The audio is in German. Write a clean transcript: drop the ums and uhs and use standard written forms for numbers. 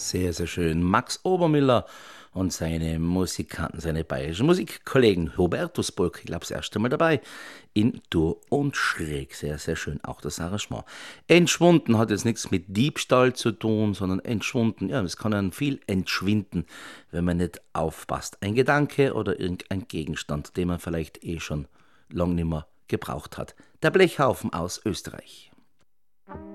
Sehr, sehr schön. Max Obermüller und seine Musikanten, seine bayerischen Musikkollegen. Hubertus Burg, ich glaube, das erste Mal dabei in Dur und Schräg. Sehr, sehr schön, auch das Arrangement. Entschwunden hat jetzt nichts mit Diebstahl zu tun, sondern entschwunden, ja, es kann einem viel entschwinden, wenn man nicht aufpasst. Ein Gedanke oder irgendein Gegenstand, den man vielleicht schon lang nicht mehr gebraucht hat. Der Blechhaufen aus Österreich.